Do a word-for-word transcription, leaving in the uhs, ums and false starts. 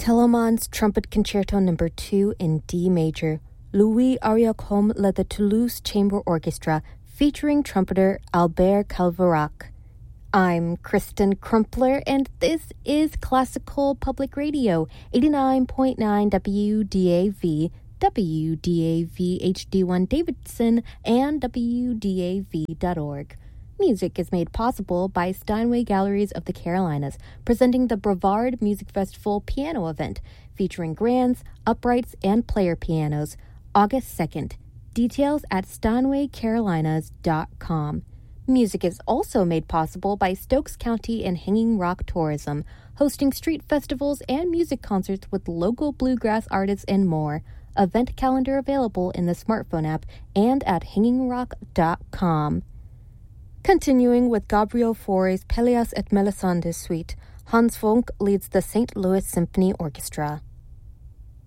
Telemann's Trumpet Concerto Number two in D major. Louis Ariacombe led the Toulouse Chamber Orchestra, featuring trumpeter Albert Calvarac. I'm Kristen Crumpler, and this is Classical Public Radio, eighty-nine point nine W D A V, W D A V H D one Davidson, and W D A V dot org. Music is made possible by Steinway Galleries of the Carolinas, presenting the Brevard Music Festival piano event, featuring grands, uprights, and player pianos, August second. Details at steinway carolinas dot com. Music is also made possible by Stokes County and Hanging Rock Tourism, hosting street festivals and music concerts with local bluegrass artists and more. Event calendar available in the smartphone app and at hanging rock dot com. Continuing with Gabriel Fauré's Pelléas et Mélisande suite, Hans Funk leads the Saint Louis Symphony Orchestra.